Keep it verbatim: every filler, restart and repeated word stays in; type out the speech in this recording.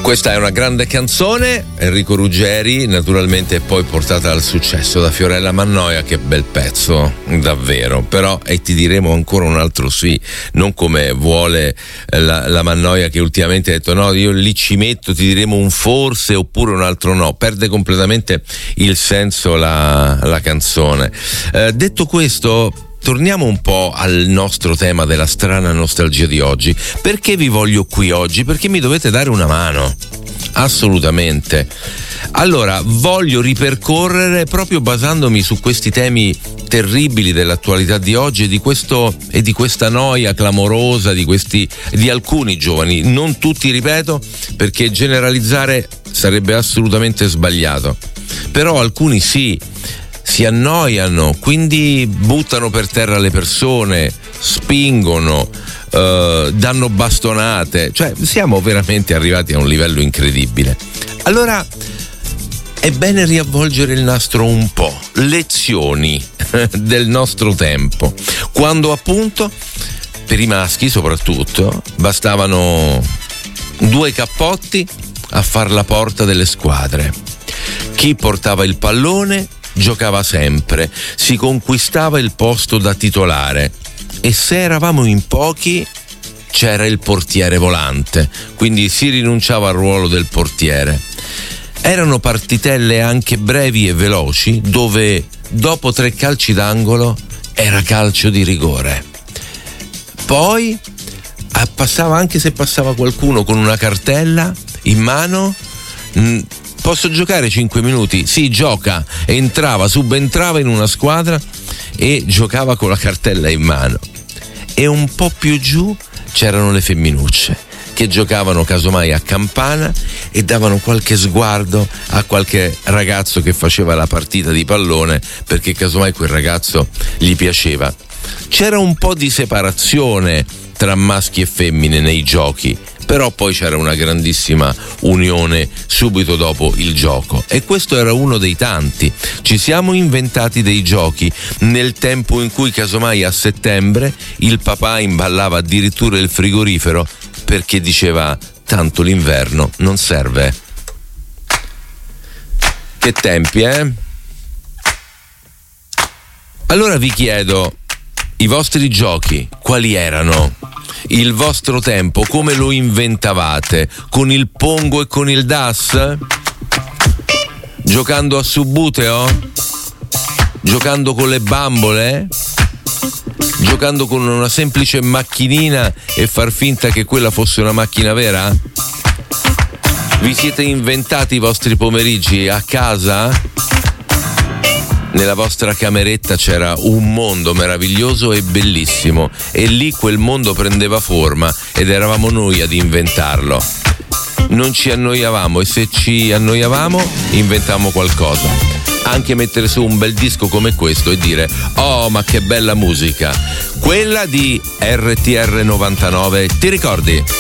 Questa è una grande canzone, Enrico Ruggeri, naturalmente poi portata al successo da Fiorella Mannoia. Che bel pezzo, davvero. Però, e ti diremo ancora un altro sì, non come vuole la, la Mannoia, che ultimamente ha detto no, io lì ci metto, ti diremo un forse oppure un altro no. Perde completamente il senso la, la canzone. Eh, detto questo, torniamo un po' al nostro tema della strana nostalgia di oggi. Perché vi voglio qui oggi? Perché mi dovete dare una mano, assolutamente. Allora, voglio ripercorrere, proprio basandomi su questi temi terribili dell'attualità di oggi e di questo e di questa noia clamorosa di questi di alcuni giovani, non tutti, ripeto, perché generalizzare sarebbe assolutamente sbagliato. Però alcuni sì, si annoiano, quindi buttano per terra le persone, spingono, eh, danno bastonate, cioè siamo veramente arrivati a un livello incredibile. Allora è bene riavvolgere il nastro un po', lezioni del nostro tempo, quando appunto per i maschi soprattutto bastavano due cappotti a far la porta delle squadre. Chi portava il pallone giocava sempre, si conquistava il posto da titolare, e se eravamo in pochi c'era il portiere volante, quindi si rinunciava al ruolo del portiere. Erano partitelle anche brevi e veloci, dove dopo tre calci d'angolo era calcio di rigore. Poi passava, anche se passava qualcuno con una cartella in mano, mh, posso giocare cinque minuti? Sì, gioca. Entrava, subentrava in una squadra e giocava con la cartella in mano. E un po' più giù c'erano le femminucce, che giocavano casomai a campana e davano qualche sguardo a qualche ragazzo che faceva la partita di pallone, perché casomai quel ragazzo gli piaceva. C'era un po' di separazione tra maschi e femmine nei giochi, però poi c'era una grandissima unione subito dopo il gioco, e questo era uno dei tanti. Ci siamo inventati dei giochi nel tempo in cui casomai a settembre il papà imballava addirittura il frigorifero, perché diceva tanto l'inverno non serve. Che tempi, eh? Allora vi chiedo, i vostri giochi quali erano? Il vostro tempo come lo inventavate? Con il pongo e con il das? Giocando a Subbuteo? Giocando con le bambole? Giocando con una semplice macchinina e far finta che quella fosse una macchina vera? Vi siete inventati i vostri pomeriggi a casa? Nella vostra cameretta c'era un mondo meraviglioso e bellissimo, e lì quel mondo prendeva forma ed eravamo noi ad inventarlo. Non ci annoiavamo, e se ci annoiavamo inventavamo qualcosa. Anche mettere su un bel disco come questo e dire oh, ma che bella musica, quella di R T R novantanove, ti ricordi?